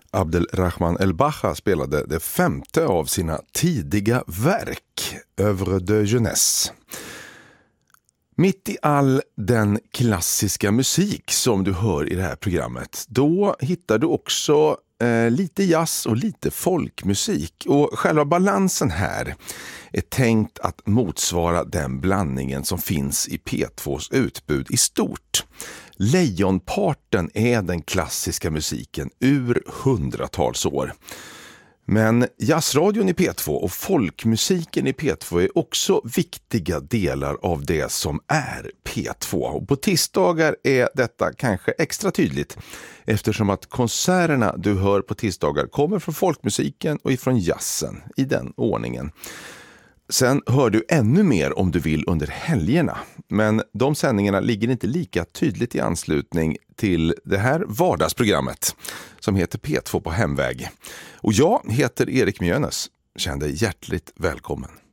Abdelrahman El-Bacha spelade det femte av sina tidiga verk, Œuvre de jeunesse. Mitt i all den klassiska musik som du hör i det här programmet, då hittar du också lite jazz och lite folkmusik. Och själva balansen här är tänkt att motsvara den blandningen som finns i P2s utbud i stort. Lejonparten är den klassiska musiken ur hundratals år. Men jazzradion i P2 och folkmusiken i P2 är också viktiga delar av det som är P2. Och på tisdagar är detta kanske extra tydligt eftersom att konserterna du hör på tisdagar kommer från folkmusiken och ifrån jazzen i den ordningen. Sen hör du ännu mer om du vill under helgerna, men de sändningarna ligger inte lika tydligt i anslutning till det här vardagsprogrammet som heter P2 på hemväg. Och jag heter Erik Mjönes. Känn dig hjärtligt välkommen.